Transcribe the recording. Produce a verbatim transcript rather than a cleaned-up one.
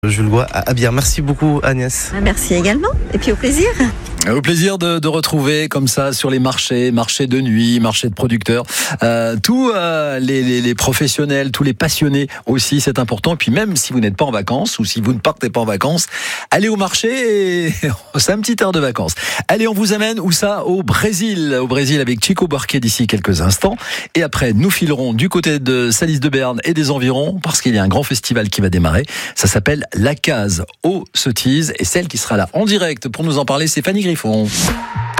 Jules Gois à Abières. Merci beaucoup Agnès. Merci également, et puis au plaisir. Au plaisir de, de retrouver comme ça sur les marchés, marchés de nuit, marchés de producteurs, euh, tous euh, les, les, les professionnels, tous les passionnés aussi, c'est important. Et puis même si vous n'êtes pas en vacances ou si vous ne partez pas en vacances, allez au marché et c'est un petit air de vacances. Allez, on vous amène où ça ? Au Brésil, au Brésil avec Chico Buarque d'ici quelques instants. Et après, nous filerons du côté de Salis de Berne et des environs parce qu'il y a un grand festival qui va démarrer. Ça s'appelle La Case aux Sottises et celle qui sera là en direct pour nous en parler, c'est Fanny Griffon.